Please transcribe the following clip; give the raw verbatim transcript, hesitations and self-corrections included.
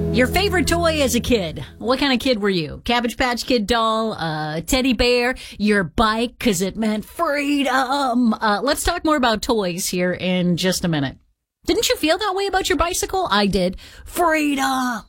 Your favorite toy as a kid. What kind of kid were you? Cabbage Patch Kid doll, uh, teddy bear, your bike because it meant freedom. Uh, let's talk more about toys here in just a minute. Didn't you feel that way about your bicycle? I did. Freedom.